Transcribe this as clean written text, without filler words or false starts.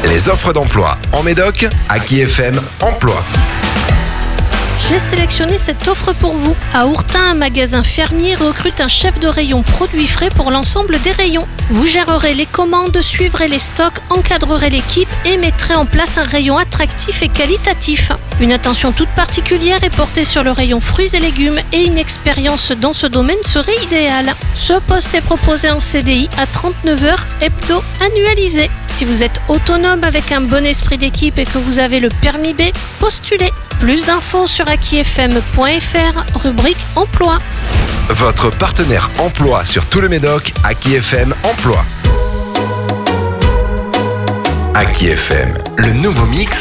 Les offres d'emploi en Médoc, Aki FM Emploi. J'ai sélectionné cette offre pour vous. À Ourtin, un magasin fermier recrute un chef de rayon produits frais pour l'ensemble des rayons. Vous gérerez les commandes, suivrez les stocks, encadrerez l'équipe et mettrez en place un rayon attractif et qualitatif. Une attention toute particulière est portée sur le rayon fruits et légumes et une expérience dans ce domaine serait idéale. Ce poste est proposé en CDI à 39 heures hebdo annualisées. Si vous êtes autonome avec un bon esprit d'équipe et que vous avez le permis B, postulez. Plus d'infos sur akifm.fr, rubrique emploi. Votre partenaire emploi sur tout le Médoc, Aki FM Emploi. Aki FM, le nouveau mix